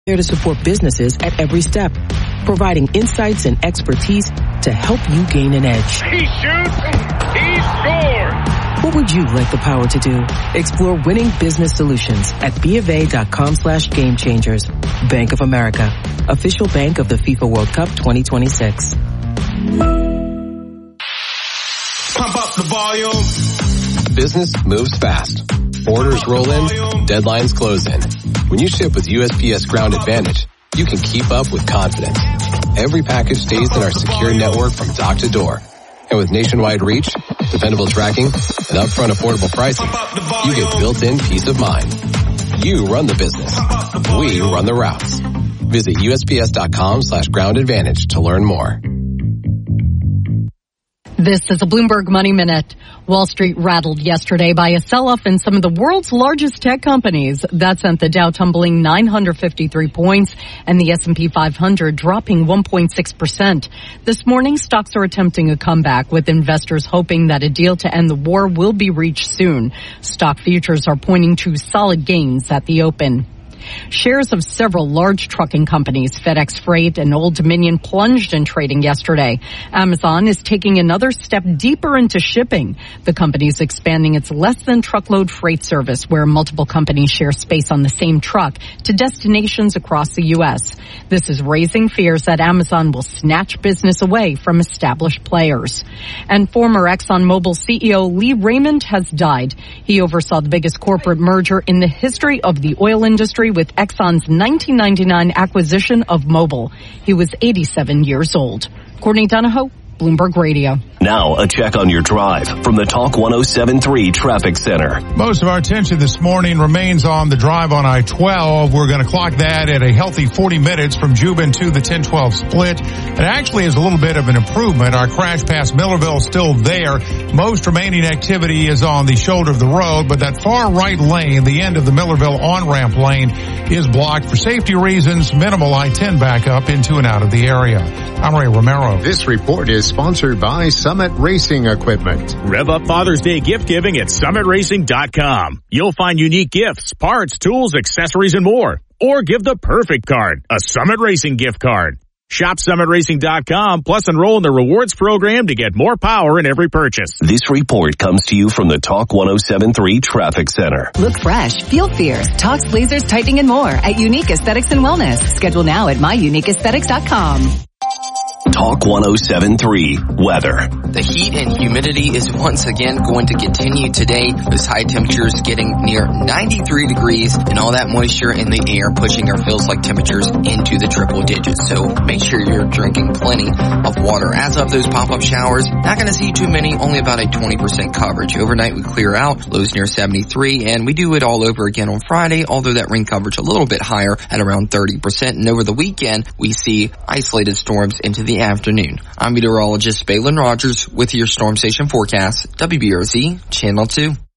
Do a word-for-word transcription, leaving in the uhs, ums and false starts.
There to support businesses at every step, providing insights and expertise to help you gain an edge. He shoots, he scores! What would you like the power to do? Explore winning business solutions at BofA.com slash game changers. Bank of America, official bank of the FIFA World Cup twenty twenty-six. Pump up the volume. Business moves fast. Orders roll in, deadlines close in. When you ship with U S P S Ground Advantage, you can keep up with confidence. Every package stays in our secure network from dock to door. And with nationwide reach, dependable tracking, and upfront affordable pricing, you get built-in peace of mind. You run the business. We run the routes. Visit USPS.com slash ground advantage to learn more. This is a Bloomberg Money Minute. Wall Street rattled yesterday by a sell-off in some of the world's largest tech companies. That sent the Dow tumbling nine hundred fifty-three points and the S and P five hundred dropping one point six percent. This morning, stocks are attempting a comeback, with investors hoping that a deal to end the war will be reached soon. Stock futures are pointing to solid gains at the open. Shares of several large trucking companies, FedEx Freight and Old Dominion, plunged in trading yesterday. Amazon is taking another step deeper into shipping. The company is expanding its less-than-truckload freight service, where multiple companies share space on the same truck, to destinations across the U S. This is raising fears that Amazon will snatch business away from established players. And former ExxonMobil C E O Lee Raymond has died. He oversaw the biggest corporate merger in the history of the oil industry with Exxon's nineteen ninety-nine acquisition of Mobil. He was eighty-seven years old. Courtney Donahoe, Bloomberg Radio. Now, a check on your drive from the Talk one oh seven point three Traffic Center. Most of our attention this morning remains on the drive on I twelve. We're going to clock that at a healthy forty minutes from Juban to the ten twelve split. It actually is a little bit of an improvement. Our crash past Millerville is still there. Most remaining activity is on the shoulder of the road, but that far right lane, the end of the Millerville on-ramp lane, is blocked for safety reasons. Minimal I ten backup into and out of the area. I'm Ray Romero. This report is sponsored by Summit Racing Equipment. Rev up Father's Day gift giving at summit racing dot com. You'll find unique gifts, parts, tools, accessories, and more. Or give the perfect card, a Summit Racing gift card. Shop summit racing dot com, plus enroll in the rewards program to get more power in every purchase. This report comes to you from the Talk one oh seven point three Traffic Center. Look fresh, feel fierce. Talks lasers, tightening, and more at Unique Aesthetics and Wellness. Schedule now at my unique aesthetics dot com. Talk one oh seven point three Weather. The heat and humidity is once again going to continue today. Those high temperatures getting near ninety-three degrees and all that moisture in the air pushing our feels-like temperatures into the triple digits. So make sure you're drinking plenty of water. As of those pop-up showers, not going to see too many, only about a twenty percent coverage. Overnight we clear out, lows near seventy-three, and we do it all over again on Friday, although that rain coverage a little bit higher at around thirty percent. And over the weekend, we see isolated storms into the afternoon. I'm meteorologist Balin Rogers with your Storm Station forecast, W B R Z Channel two.